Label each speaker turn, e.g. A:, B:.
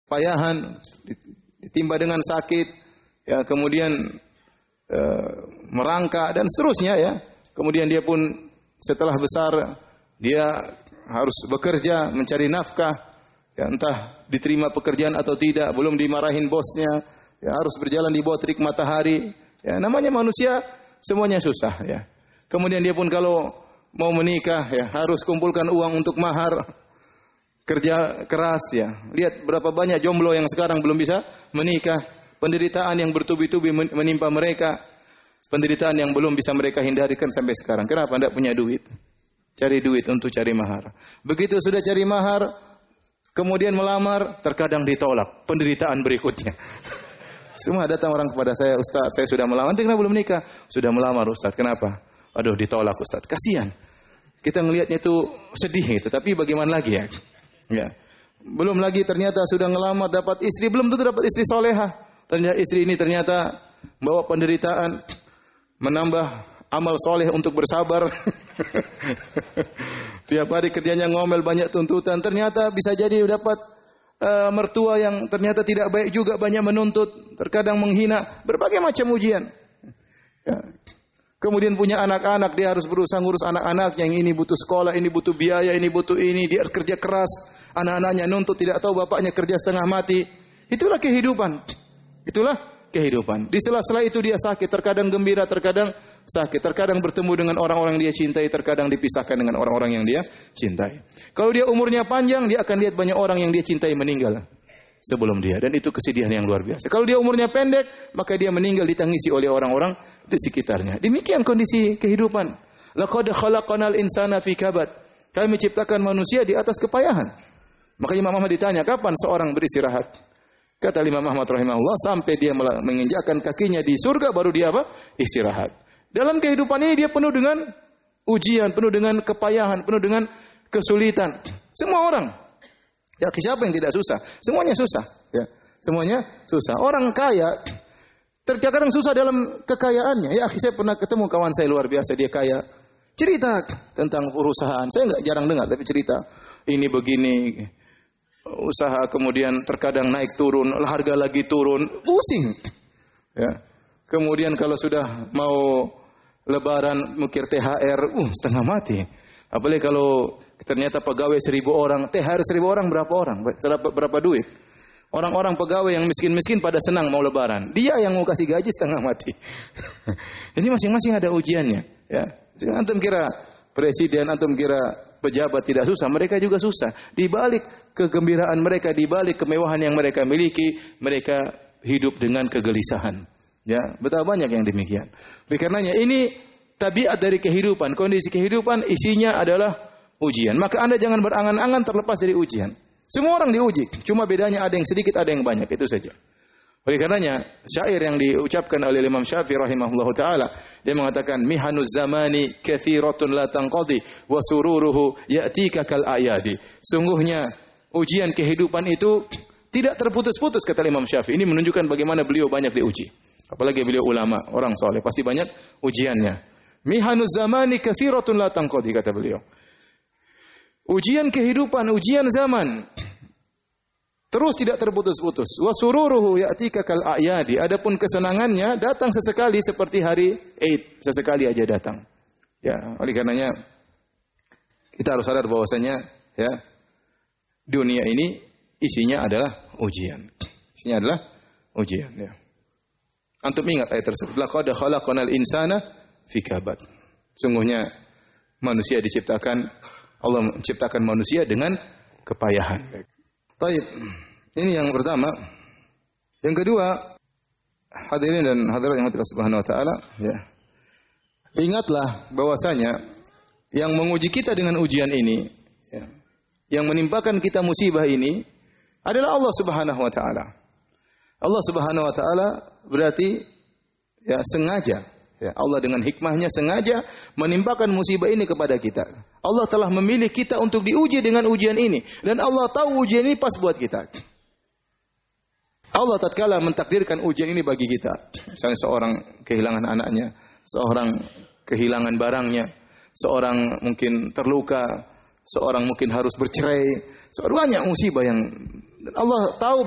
A: payahan, ditimpa dengan sakit, ya, kemudian merangkak dan seterusnya ya. Kemudian dia pun setelah besar dia harus bekerja mencari nafkah, ya, entah diterima pekerjaan atau tidak, belum dimarahin bosnya, ya, harus berjalan di bawah terik matahari. Ya, namanya manusia semuanya susah ya. Kemudian dia pun kalau mau menikah ya harus kumpulkan uang untuk mahar. Kerja keras ya. Lihat berapa banyak jomblo yang sekarang belum bisa menikah. Penderitaan yang bertubi-tubi menimpa mereka. Penderitaan yang belum bisa mereka hindarikan sampai sekarang. Kenapa? Tidak punya duit. Cari duit untuk cari mahar. Begitu sudah cari mahar, kemudian melamar, terkadang ditolak. Penderitaan berikutnya. Semua datang orang kepada saya, Ustaz, saya sudah melamar. Nanti kenapa belum menikah? Sudah melamar, Ustaz. Kenapa? Aduh, ditolak, Ustaz. Kasihan. Kita ngelihatnya itu sedih gitu. Tapi bagaimana lagi ya? Ya. Belum lagi ternyata sudah ngelamar dapat istri, belum tentu dapat istri solehah. Ternyata istri ini ternyata bawa penderitaan, menambah amal soleh untuk bersabar. Tiap hari kerjanya ngomel, banyak tuntutan. Ternyata bisa jadi dapat mertua yang ternyata tidak baik juga, banyak menuntut, terkadang menghina, berbagai macam ujian. Ya. Kemudian punya anak-anak, dia harus berusaha ngurus anak-anaknya, yang ini butuh sekolah, ini butuh biaya, ini butuh ini, dia kerja keras, anak-anaknya nuntut, tidak tahu bapaknya kerja setengah mati. Itulah kehidupan. Itulah kehidupan. Di sela-sela itu dia sakit, terkadang gembira, terkadang sakit, terkadang bertemu dengan orang-orang yang dia cintai, terkadang dipisahkan dengan orang-orang yang dia cintai. Kalau dia umurnya panjang, dia akan lihat banyak orang yang dia cintai meninggal sebelum dia, dan itu kesedihan yang luar biasa. Kalau dia umurnya pendek, maka dia meninggal ditangisi oleh orang-orang di sekitarnya. Demikian kondisi kehidupan. Laqad khalaqnal insana fi kabad. Kami menciptakan manusia di atas kepayahan. Makanya Imam Ahmad ditanya, kapan seorang beristirahat? Kata Imam Ahmad rahimahullah, sampai dia menginjakkan kakinya di surga baru dia apa? Istirahat. Dalam kehidupan ini dia penuh dengan ujian, penuh dengan kepayahan, penuh dengan kesulitan. Semua orang. Ya, siapa yang tidak susah? Semuanya susah, ya. Semuanya susah. Orang kaya terkadang susah dalam kekayaannya. Ya, saya pernah ketemu kawan saya luar biasa, dia kaya. Cerita tentang perusahaan. Saya enggak jarang dengar, tapi cerita ini begini. Usaha kemudian terkadang naik turun, harga lagi turun, pusing. Ya. Kemudian kalau sudah mau lebaran mikir THR, setengah mati. Apalagi kalau ternyata pegawai 1.000 orang, THR 1.000 orang berapa orang? Berapa duit? Orang-orang pegawai yang miskin-miskin pada senang mau lebaran. Dia yang mau kasih gaji setengah mati. Jadi masing-masing ada ujiannya. Ya. Jangan antum kira presiden, antum kira pejabat tidak susah, mereka juga susah. Di balik kegembiraan mereka, di balik kemewahan yang mereka miliki, mereka hidup dengan kegelisahan. Ya, betapa banyak yang demikian. Oleh karenanya ini tabiat dari kehidupan, kondisi kehidupan isinya adalah ujian. Maka Anda jangan berangan-angan terlepas dari ujian. Semua orang diuji, cuma bedanya ada yang sedikit, ada yang banyak, itu saja. Oleh karenanya, syair yang diucapkan oleh Imam Syafi'i rahimahullahu taala, dia mengatakan mihanuz zamani katsiratun la tanqadi wa sururuhu ya'tika kal ayadi. Sungguhnya ujian kehidupan itu tidak terputus-putus, kata Imam Syafi'i. Ini menunjukkan bagaimana beliau banyak diuji. Apalagi beliau ulama, orang saleh, pasti banyak ujiannya. Mihanuz zamani katsiratun la tanqadi, kata beliau. Ujian kehidupan, ujian zaman terus tidak terputus-putus. Wa sururuhu ya'tika kal a'yadi. Adapun kesenangannya datang sesekali seperti hari Eid, sesekali aja datang. Ya, oleh karenanya kita harus sadar bahwasanya ya dunia ini isinya adalah ujian. Isinya adalah ujian ya. Antum ingat ayat tersebut, laqad khalaqnal insana fi kabad. Sungguhnya manusia diciptakan, Allah menciptakan manusia dengan kepayahan. Baik, ini yang pertama. Yang kedua, hadirin dan hadirat yang Allah Subhanahu wa taala, ya. Ingatlah bahwasanya yang menguji kita dengan ujian ini, ya, yang menimpakan kita musibah ini adalah Allah Subhanahu wa taala. Allah Subhanahu wa taala berarti ya sengaja, ya, Allah dengan hikmahnya sengaja menimpakan musibah ini kepada kita. Allah telah memilih kita untuk diuji dengan ujian ini. Dan Allah tahu ujian ini pas buat kita. Allah tatkala mentakdirkan ujian ini bagi kita. Misalnya seorang kehilangan anaknya, seorang kehilangan barangnya, seorang mungkin terluka, seorang mungkin harus bercerai. Banyak musibah yang Allah tahu